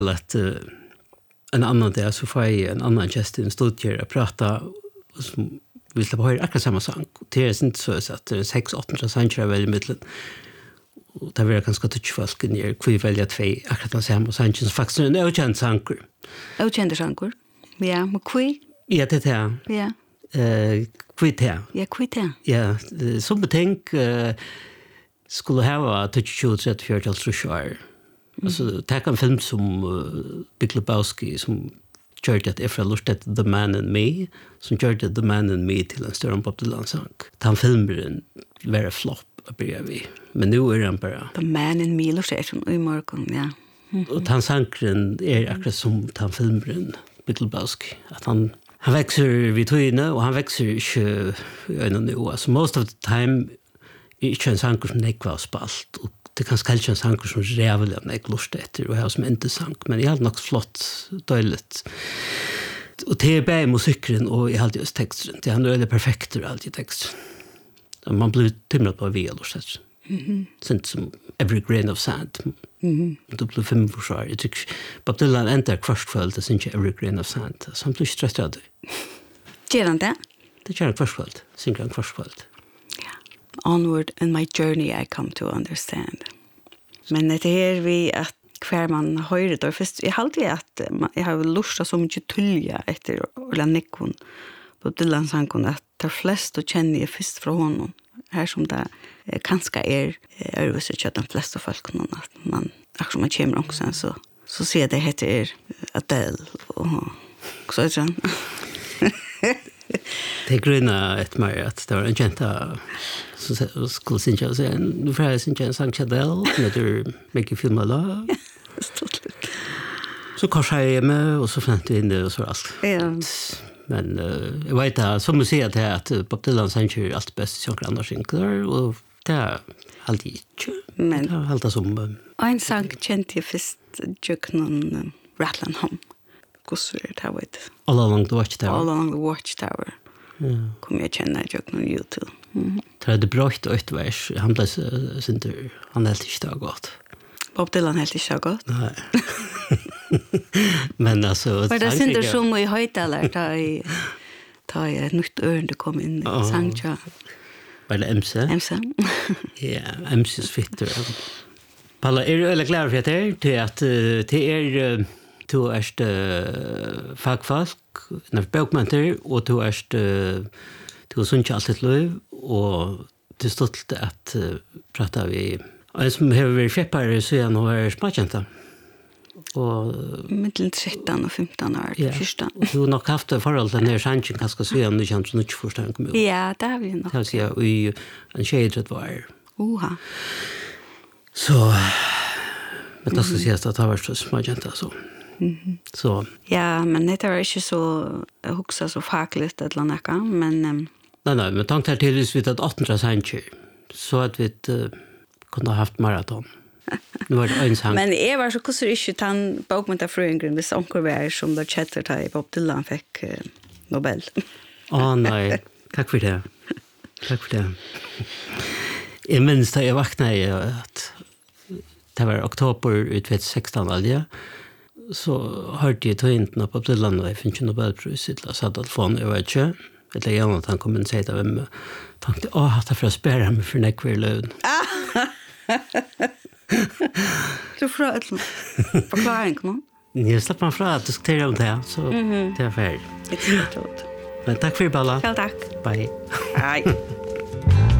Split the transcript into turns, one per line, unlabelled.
Att en annan dag så får jag en annan gäst i en studier att prata som vi släpper höra akkurat samma sang. Det är inte så att det är 6-8 sanger väldigt mycket. Och det är ganska touchfast när vi väljer två akkurat samma sanger som faktiskt är en okänd sanger.
Okända sanger? Ja, men kvi?
Ja, det är det.
Ja.
Kvite.
Ja, kvite.
Ja, som betänk skulle ha touch 34 år. Alltså ta en film som Big Lebowski som gjorde att Efra lustet The Man in Me som gjorde The Man in Me till en större Bob Dylan-sang. Den filmen var flopp börjar vi. Men nu är den bara
The Man in Me lustet som i morgon, ja.
Och den sangen är akkurat som den filmen Big Lebowski. Att han växer vid tøyene, og han växer inte nu. Alltså most of the time är inte en sang som nekvar spalt. Och det kan kanske en sang som rävliga nek lust efter och har som inte sang. Men jag hade nog flott, dåligt. Och det är bara musiken och jag hade just texten. Det är väldigt perfekt och alltid texten. Man blir timrat på via lust. Sånt som Every Grain of Sand. Det blir 5 år. Jag tycker Bob Dylan ändrar kvarskvöld det syns Every Grain of Sand. Så han blir stressad.
Gör han det?
Det gör han kvarskvöld. Synger han kvarskvöld.
Onward in my journey I come to understand. Men det är vi att kvar man hör det. Först jag hade att jag har lust så mycket tulja efter Ola Nickon på Dylan sang att de flesta känner jag först från honom. Här som det kanske är översatt att de flesta folk någon att man också man kommer också så ser det heter Adele och så är det.
Det gröna ett mer att det var en jenta som skulle synja sig nu får jag synja en sang Adele med det make you feel my love. Så kanske jag med och så fant in det och så allt.
Ja.
Men jag vet att som du säger att Bob Dylan sänger allt bäst som andra sjunger och det är alltid men det är alltid som
en sang kände jag först jag någon Rattling Home. Kusser det vet.
All Along the Watchtower.
All Along the Watchtower. Kom jag känna jag någon YouTube.
Det är det brått och ett vers. Han blev han helt inte gott.
Bob Dylan helt inte gott.
Nej. Men alltså
var det synder som i höjtalar ta i ett nytt örn kom in i Sancha.
Var det MC? Ja, MC's fitter. Palla, är du eller klar för att det är du är fagfolk när bokmenter och du är du syns alltid löv och det stolt att prata vi en som har varit skeppare så han har smakjenta. Och
mellan 13 och 15 år första.
Du har nog haft ett förhåll den här chansen kanske så han inte så mycket förstånd kommer.
Ja, det har vi nog.
Det ser vi en shade var.
Oha.
Så men det ska sägas att det har varit så smakjenta så. Så
ja, men det var inte så huxa så fakligt eller något men
nej, men tanken till är vi att 18 sanger så att vi kunde ha haft maraton. Nu var det en sang.
Men jag var så kusser inte han bokmenta fröngren det onkelvär som där chatter till Bob Dylan fick Nobel.
Nej, tack för det. Tack för det. Jag minns att jag vaknade att det var oktober 2016 alltså. Så hörde jag tøyntene på Dylan og jeg finner ikke Nobelpris til å sette telefonen, jeg vet ikke. Eller gjerne at han kom og sier til hvem jeg tenkte, det er for å spørre ham for nekver løn.
Du får et forklaring, nå?
Jeg slipper meg fra at diskutere om det, så det er ferdig.
Det er fint.
Men takk for det, Balla.
Ja, takk.
Bye.
Hei.